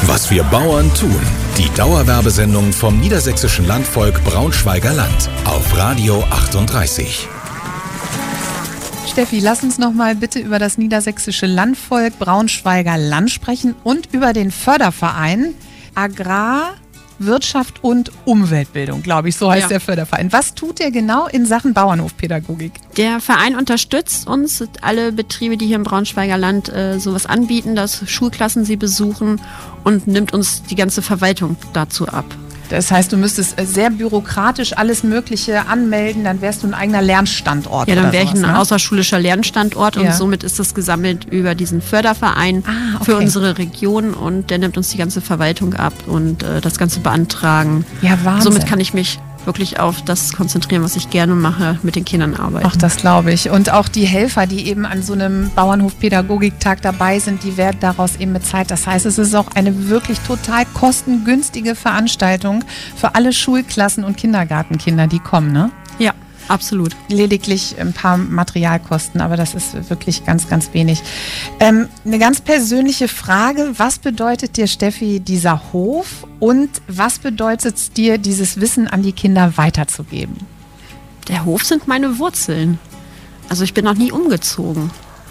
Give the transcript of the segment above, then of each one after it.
Was wir Bauern tun. Die Dauerwerbesendung vom Niedersächsischen Landvolk Braunschweiger Land auf Radio 38. Steffi, lass uns noch mal bitte über das Niedersächsische Landvolk Braunschweiger Land sprechen und über den Förderverein Agrar, Wirtschaft und Umweltbildung, glaube ich, so heißt der Förderverein. Was tut der genau in Sachen Bauernhofpädagogik? Der Verein unterstützt uns, alle Betriebe, die hier im Braunschweiger Land sowas anbieten, dass Schulklassen sie besuchen und nimmt uns die ganze Verwaltung dazu ab. Das heißt, du müsstest sehr bürokratisch alles Mögliche anmelden, dann wärst du ein eigener Lernstandort. Ja, dann wäre ich ein außerschulischer Lernstandort und somit ist das gesammelt über diesen Förderverein für unsere Region und der nimmt uns die ganze Verwaltung ab und das ganze beantragen. Ja, Wahnsinn. Somit kann ich mich wirklich auf das konzentrieren, was ich gerne mache, mit den Kindern arbeiten. Ach, das glaube ich. Und auch die Helfer, die eben an so einem Bauernhofpädagogiktag dabei sind, die werden daraus eben bezahlt. Das heißt, es ist auch eine wirklich total kostengünstige Veranstaltung für alle Schulklassen und Kindergartenkinder, die kommen, ne? Ja, absolut. Lediglich ein paar Materialkosten, aber das ist wirklich ganz, ganz wenig. Eine ganz persönliche Frage, was bedeutet dir, Steffi, dieser Hof und was bedeutet es dir, dieses Wissen an die Kinder weiterzugeben? Der Hof sind meine Wurzeln. Also ich bin noch nie umgezogen.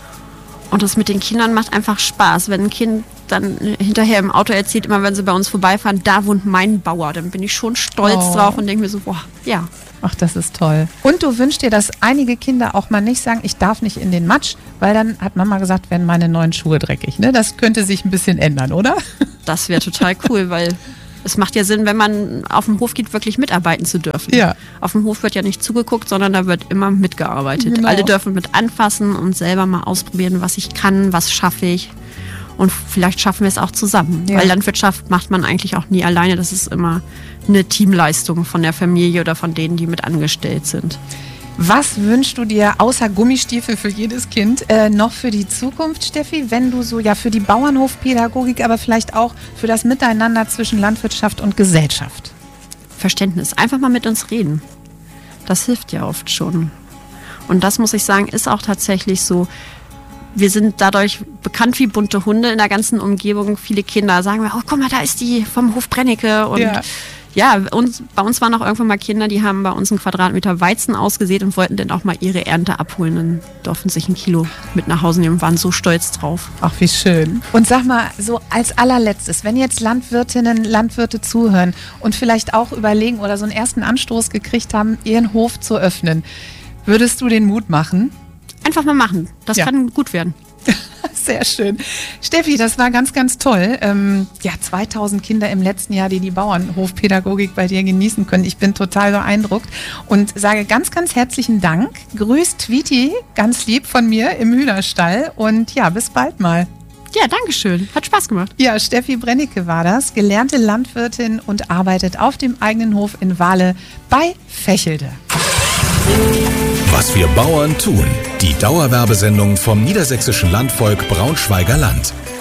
Und das mit den Kindern macht einfach Spaß. Wenn ein Kind dann hinterher im Auto erzählt, immer wenn sie bei uns vorbeifahren, da wohnt mein Bauer, dann bin ich schon stolz drauf und denke mir so, boah, ja. Ach, das ist toll. Und du wünschst dir, dass einige Kinder auch mal nicht sagen, ich darf nicht in den Matsch, weil dann hat Mama gesagt, werden meine neuen Schuhe dreckig. Ne? Das könnte sich ein bisschen ändern, oder? Das wäre total cool, weil es macht ja Sinn, wenn man auf dem Hof geht, wirklich mitarbeiten zu dürfen. Ja. Auf dem Hof wird ja nicht zugeguckt, sondern da wird immer mitgearbeitet. Genau. Alle dürfen mit anfassen und selber mal ausprobieren, was ich kann, was schaffe ich. Und vielleicht schaffen wir es auch zusammen. Ja. Weil Landwirtschaft macht man eigentlich auch nie alleine. Das ist immer eine Teamleistung von der Familie oder von denen, die mit angestellt sind. Was wünschst du dir außer Gummistiefel für jedes Kind noch für die Zukunft, Steffi, wenn du so für die Bauernhofpädagogik, aber vielleicht auch für das Miteinander zwischen Landwirtschaft und Gesellschaft? Verständnis. Einfach mal mit uns reden. Das hilft ja oft schon. Und das, muss ich sagen, ist auch tatsächlich so. Wir sind dadurch bekannt wie bunte Hunde in der ganzen Umgebung. Viele Kinder sagen mir, oh, guck mal, da ist die vom Hof Brennecke. Und bei uns waren auch irgendwann mal Kinder, die haben bei uns einen Quadratmeter Weizen ausgesät und wollten dann auch mal ihre Ernte abholen. Dann durften sich 1 Kilo mit nach Hause nehmen und waren so stolz drauf. Ach, wie schön. Und sag mal, so als allerletztes, wenn jetzt Landwirtinnen, Landwirte zuhören und vielleicht auch überlegen oder so einen ersten Anstoß gekriegt haben, ihren Hof zu öffnen, würdest du den Mut machen? Einfach mal machen. Das kann gut werden. Sehr schön. Steffi, das war ganz, ganz toll. 2000 Kinder im letzten Jahr, die Bauernhofpädagogik bei dir genießen können. Ich bin total beeindruckt und sage ganz, ganz herzlichen Dank. Grüß Tweety, ganz lieb von mir im Hühnerstall und bis bald mal. Ja, danke schön. Hat Spaß gemacht. Ja, Steffi Brennecke war das, gelernte Landwirtin und arbeitet auf dem eigenen Hof in Wahle bei Fächelde. Was wir Bauern tun. Die Dauerwerbesendung vom Niedersächsischen Landvolk Braunschweiger Land.